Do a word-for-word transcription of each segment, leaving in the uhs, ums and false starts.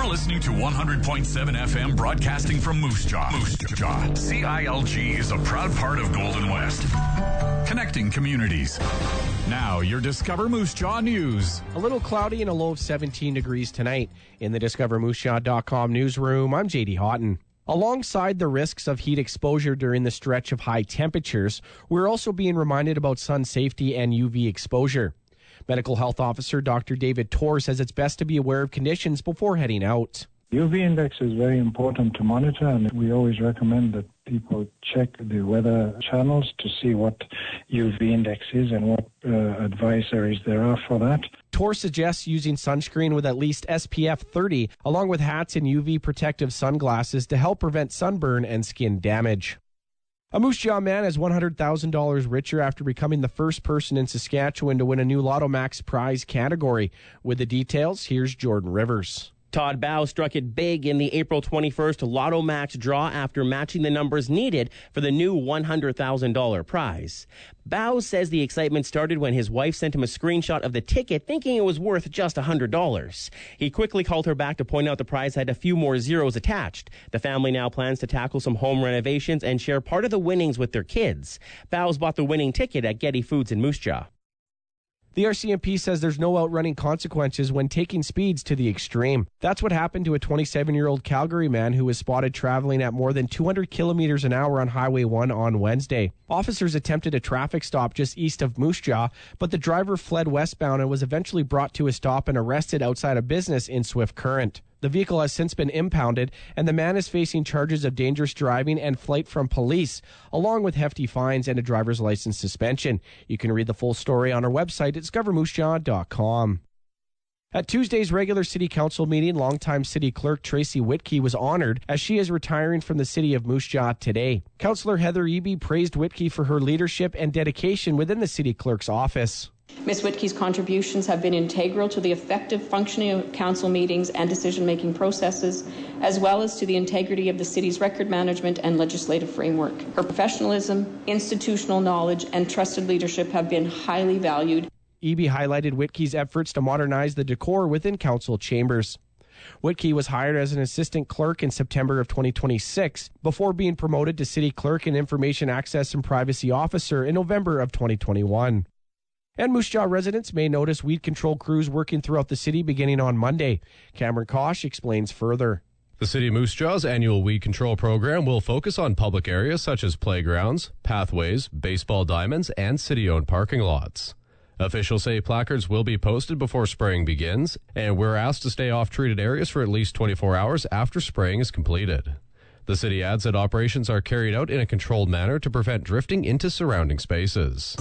listening to one hundred point seven F M, broadcasting from Moose Jaw. Moose Jaw. C I L G is a proud part of Golden West, connecting communities. Now, your Discover Moose Jaw news. A little cloudy and a low of seventeen degrees tonight. In the discover moose jaw dot com newsroom, I'm J D Houghton. Alongside the risks of heat exposure during the stretch of high temperatures, we're also being reminded about sun safety and U V exposure. Medical Health Officer Doctor David Torr says it's best to be aware of conditions before heading out. U V index is very important to monitor, and we always recommend that people check the weather channels to see what U V index is and what uh, advisories there are for that. Torr suggests using sunscreen with at least S P F thirty, along with hats and U V protective sunglasses to help prevent sunburn and skin damage. A Moose Jaw man is one hundred thousand dollars richer after becoming the first person in Saskatchewan to win a new Lotto Max prize category. With the details, here's Jordan Rivers. Todd Bow struck it big in the April twenty-first Lotto Max draw after matching the numbers needed for the new one hundred thousand dollars prize. Bow says the excitement started when his wife sent him a screenshot of the ticket thinking it was worth just one hundred dollars. He quickly called her back to point out the prize had a few more zeros attached. The family now plans to tackle some home renovations and share part of the winnings with their kids. Bow's bought the winning ticket at Getty Foods in Moose Jaw. The R C M P says there's no outrunning consequences when taking speeds to the extreme. That's what happened to a twenty-seven-year-old Calgary man who was spotted traveling at more than two hundred kilometers an hour on Highway one on Wednesday. Officers attempted a traffic stop just east of Moose Jaw, but the driver fled westbound and was eventually brought to a stop and arrested outside a business in Swift Current. The vehicle has since been impounded, and the man is facing charges of dangerous driving and flight from police, along with hefty fines and a driver's license suspension. You can read the full story on our website at discover moose jaw dot com. At Tuesday's regular City Council meeting, longtime City Clerk Tracy Whitkey was honored as she is retiring from the City of Moose Jaw today. Councillor Heather Eby praised Whitkey for her leadership and dedication within the City Clerk's office. Miz Whitkey's contributions have been integral to the effective functioning of council meetings and decision-making processes, as well as to the integrity of the city's record management and legislative framework. Her professionalism, institutional knowledge, and trusted leadership have been highly valued. Eby highlighted Whitkey's efforts to modernize the decor within council chambers. Whitkey was hired as an assistant clerk in September of twenty twenty-six before being promoted to city clerk and information access and privacy officer in November of twenty twenty-one. And Moose Jaw residents may notice weed control crews working throughout the city beginning on Monday. Cameron Kosh explains further. The City of Moose Jaw's annual weed control program will focus on public areas such as playgrounds, pathways, baseball diamonds, and city-owned parking lots. Officials say placards will be posted before spraying begins, and we're asked to stay off treated areas for at least twenty-four hours after spraying is completed. The city adds that operations are carried out in a controlled manner to prevent drifting into surrounding spaces.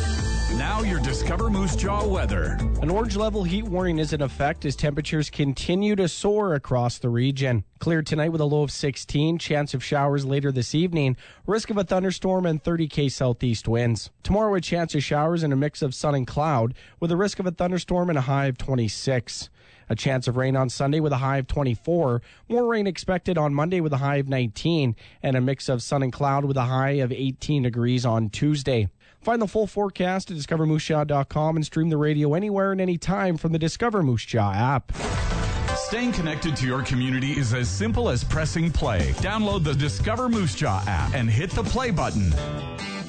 Now your Discover Moose Jaw weather. An orange level heat warning is in effect as temperatures continue to soar across the region. Clear tonight with a low of sixteen, chance of showers later this evening, risk of a thunderstorm and thirty kilometer southeast winds. Tomorrow a chance of showers and a mix of sun and cloud with a risk of a thunderstorm and a high of twenty-six. A chance of rain on Sunday with a high of twenty-four. More rain expected on Monday with a high of nineteen and a mix of sun and cloud with a high of eighteen degrees on Tuesday. Find the full forecast at discover moose jaw dot com and stream the radio anywhere and anytime from the Discover Moose Jaw app. Staying connected to your community is as simple as pressing play. Download the Discover Moose Jaw app and hit the play button.